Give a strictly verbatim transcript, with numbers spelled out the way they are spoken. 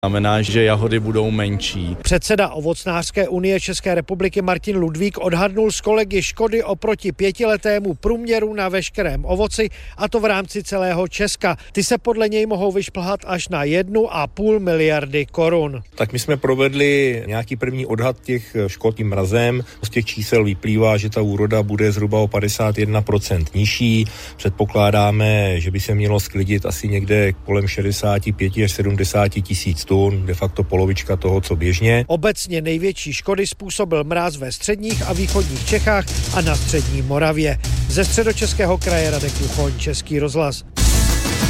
Znamená, že jahody budou menší. Předseda Ovocnářské unie České republiky Martin Ludvík odhadnul s kolegy škody oproti pětiletému průměru na veškerém ovoci, a to v rámci celého Česka. Ty se podle něj mohou vyšplhat až na jednu a půl miliardy korun. Tak my jsme provedli nějaký první odhad těch škod tím mrazem. Z těch čísel vyplývá, že ta úroda bude zhruba o padesát jedna procent nižší. Předpokládáme, že by se mělo sklidit asi někde kolem šedesát pět až sedmdesát tisíc tun, de facto polovička toho, co běžně. Obecně největší škody způsobil mráz ve středních a východních Čechách a na střední Moravě. Ze Středočeského kraje Radek Juchoň, Český rozhlas.